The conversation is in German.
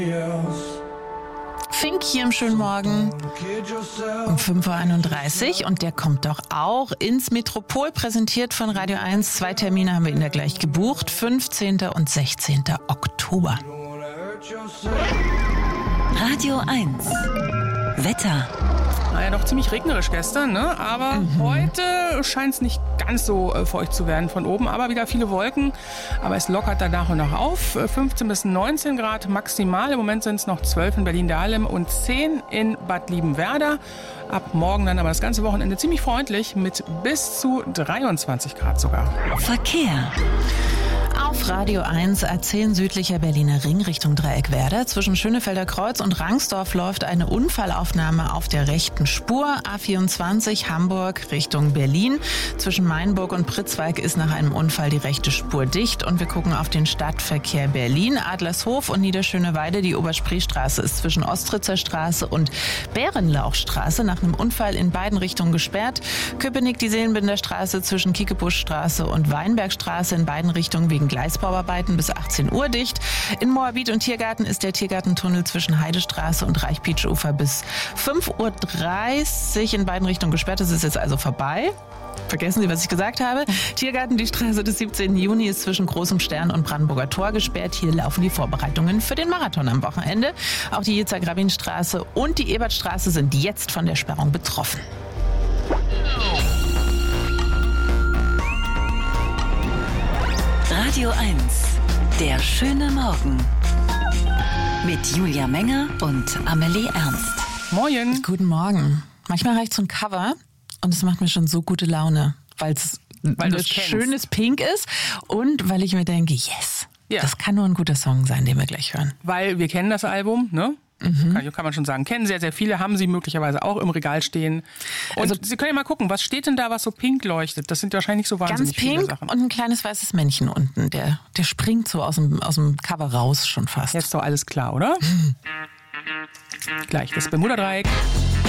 Fink hier im schönen Morgen um 5.31 Uhr und der kommt doch auch ins Metropol, präsentiert von Radio 1. 2 Termine haben wir ihn da gleich gebucht, 15. und 16. Oktober. Radio 1 Wetter. War ja doch ziemlich regnerisch gestern, ne? Aber heute scheint es nicht ganz so feucht zu werden von oben, aber wieder viele Wolken. Aber es lockert dann nach und nach auf. 15 bis 19 Grad maximal. Im Moment sind es noch 12 in Berlin-Dahlem und 10 in Bad Liebenwerda. Ab morgen dann aber das ganze Wochenende ziemlich freundlich mit bis zu 23 Grad sogar. Verkehr. Auf Radio 1 A10 südlicher Berliner Ring Richtung Dreieckwerder. Zwischen Schönefelder Kreuz und Rangsdorf läuft eine Unfallaufnahme auf der rechten Spur. A24 Hamburg Richtung Berlin. Zwischen Mainburg und Pritzwalk ist nach einem Unfall die rechte Spur dicht. Und wir gucken auf den Stadtverkehr Berlin. Adlershof und Niederschöneweide. Die Oberspreestraße ist zwischen Ostritzer Straße und Bärenlauchstraße nach einem Unfall in beiden Richtungen gesperrt. Köpenick die Seelenbinderstraße zwischen Kiekebuschstraße und Weinbergstraße in beiden Richtungen wegen Gleisbauarbeiten bis 18 Uhr dicht. In Moabit und Tiergarten ist der Tiergartentunnel zwischen Heidestraße und Reichpietsch-Ufer bis 5.30 Uhr in beiden Richtungen gesperrt. Das ist jetzt also vorbei. Vergessen Sie, was ich gesagt habe. Tiergarten, die Straße des 17. Juni ist zwischen Großem Stern und Brandenburger Tor gesperrt. Hier laufen die Vorbereitungen für den Marathon am Wochenende. Auch die Yitzhak-Rabin-Straße und die Ebertstraße sind jetzt von der Sperrung betroffen. Radio 1 Der schöne Morgen. Mit Julia Menger und Amelie Ernst. Moin. Guten Morgen. Manchmal reicht so ein Cover und es macht mir schon so gute Laune, weil es ein schönes Pink ist und weil ich mir denke, yes, das kann nur ein guter Song sein, den wir gleich hören. Weil wir kennen das Album, ne? Kann man schon sagen. Kennen sehr, sehr viele, haben sie möglicherweise auch im Regal stehen. Und also, Sie können ja mal gucken, was steht denn da, was so pink leuchtet? Das sind wahrscheinlich so wahnsinnig viele Sachen. Und ein kleines weißes Männchen unten, der springt so aus dem Cover raus schon fast. Jetzt ist doch alles klar, oder? Gleich das Bermuda-Dreieck.